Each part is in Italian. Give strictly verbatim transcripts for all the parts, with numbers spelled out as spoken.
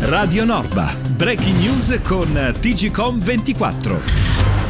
Radio Norba, breaking news con T G Com ventiquattro.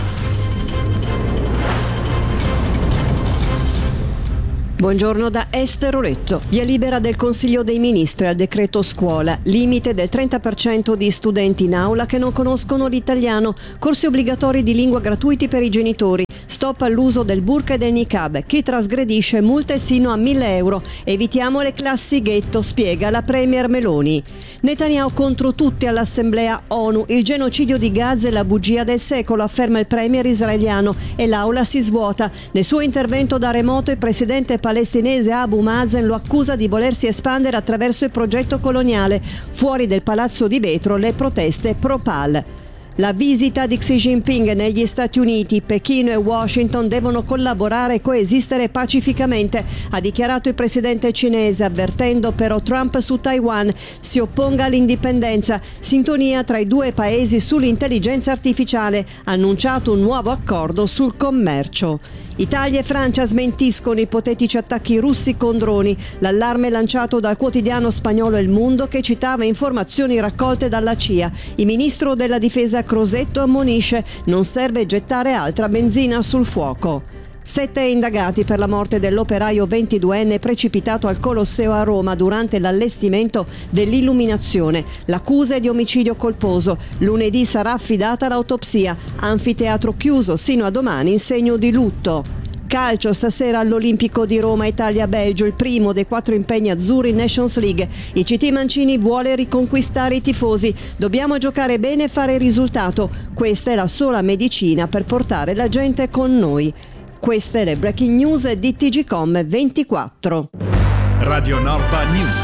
Buongiorno da Esther Oretto. Via libera del Consiglio dei Ministri al decreto scuola, limite del trenta per cento di studenti in aula che non conoscono l'italiano, corsi obbligatori di lingua gratuiti per i genitori, stop all'uso del burqa e del niqab, chi trasgredisce multe sino a mille euro, evitiamo le classi ghetto, spiega la premier Meloni. Netanyahu contro tutti all'Assemblea ONU, il genocidio di Gaza è la bugia del secolo, afferma il premier israeliano e l'aula si svuota. Nel suo intervento da remoto il presidente palestinese Abu Mazen lo accusa di volersi espandere attraverso il progetto coloniale. Fuori del palazzo di vetro le proteste pro-Pal. La visita di Xi Jinping negli Stati Uniti, Pechino e Washington devono collaborare e coesistere pacificamente, ha dichiarato il presidente cinese, avvertendo però Trump su Taiwan si opponga all'indipendenza. Sintonia tra i due paesi sull'intelligenza artificiale, ha annunciato un nuovo accordo sul commercio. Italia e Francia smentiscono ipotetici attacchi russi con droni. L'allarme lanciato dal quotidiano spagnolo El Mundo, che citava informazioni raccolte dalla C I A. Il ministro della difesa Crosetto ammonisce: non serve gettare altra benzina sul fuoco. Sette indagati per la morte dell'operaio ventiduenne precipitato al Colosseo a Roma durante l'allestimento dell'illuminazione. L'accusa è di omicidio colposo. Lunedì sarà affidata l'autopsia. Anfiteatro chiuso sino a domani in segno di lutto. Calcio, stasera all'Olimpico di Roma, Italia-Belgio, il primo dei quattro impegni azzurri in Nations League. Il C T Mancini vuole riconquistare i tifosi. Dobbiamo giocare bene e fare risultato. Questa è la sola medicina per portare la gente con noi. Queste le breaking news di T G Com ventiquattro. Radio Norba News.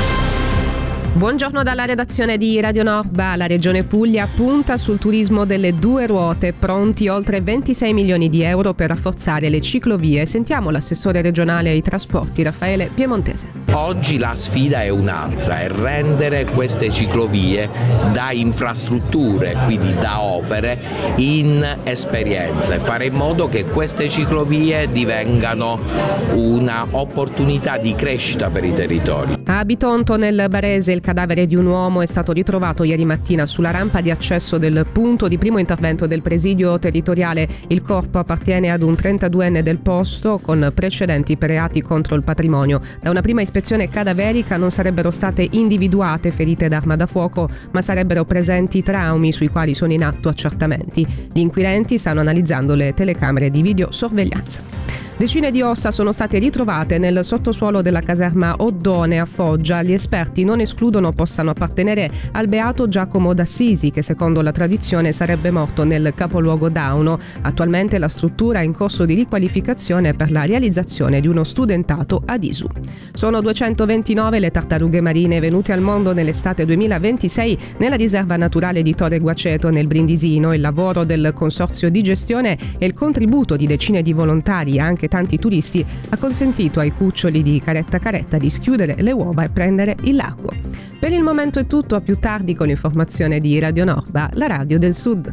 Buongiorno dalla redazione di Radio Norba. La Regione Puglia punta sul turismo delle due ruote, pronti oltre ventisei milioni di euro per rafforzare le ciclovie. Sentiamo l'assessore regionale ai trasporti Raffaele Piemontese. Oggi la sfida è un'altra, è rendere queste ciclovie da infrastrutture, quindi da opere, in esperienza e fare in modo che queste ciclovie divengano una opportunità di crescita per i territori. A Bitonto, nel Barese, il cadavere di un uomo è stato ritrovato ieri mattina sulla rampa di accesso del punto di primo intervento del presidio territoriale. Il corpo appartiene ad un trentaduenne del posto con precedenti per reati contro il patrimonio. Da una prima ispezione cadaverica non sarebbero state individuate ferite d'arma da fuoco, ma sarebbero presenti traumi sui quali sono in atto accertamenti. Gli inquirenti stanno analizzando le telecamere di videosorveglianza. Decine di ossa sono state ritrovate nel sottosuolo della caserma Oddone a Foggia. Gli esperti non escludono possano appartenere al beato Giacomo d'Assisi, che secondo la tradizione sarebbe morto nel capoluogo Dauno. Attualmente la struttura è in corso di riqualificazione per la realizzazione di uno studentato ad Isu. Sono duecentoventinove le tartarughe marine venute al mondo nell'estate duemilaventisei nella riserva naturale di Torre Guaceto nel Brindisino. Il lavoro del consorzio di gestione e il contributo di decine di volontari, anche tanti turisti, ha consentito ai cuccioli di Caretta Caretta di schiudere le uova e prendere il largo. Per il momento è tutto, a più tardi con l'informazione di Radio Norba, la radio del Sud.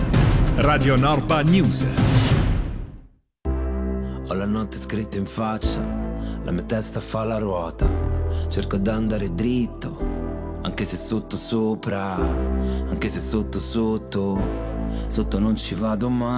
Radio Norba News. Ho la notte scritta in faccia, la mia testa fa la ruota, cerco d'andare dritto, anche se sotto sopra, anche se sotto sotto, sotto non ci vado mai.